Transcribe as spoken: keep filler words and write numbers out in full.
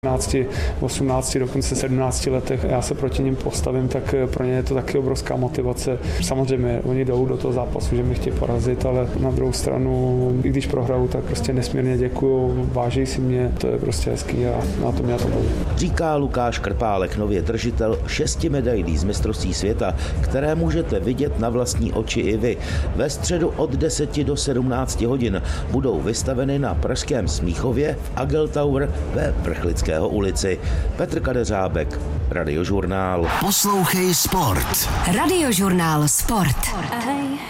osmnácti, dokonce sedmnácti letech a já se proti nim postavím, tak pro ně je to taky obrovská motivace. Samozřejmě oni jdou do toho zápasu, že mě chtějí porazit, ale na druhou stranu, i když prohraju, tak prostě nesmírně děkuju, váží si mě, to je prostě hezký a na to mě to baví. Říká Lukáš Krpálek, nově držitel šesti medailí z mistrovství světa, které můžete vidět na vlastní oči i vy. Ve středu od deseti do sedmnácti hodin budou vystaveny na pražském Smíchově v Agel Tower ve Vrchlického ulici. Petr Kadeřábek, Radiožurnál. Poslouchej sport. Radiožurnál Sport. Ahoj.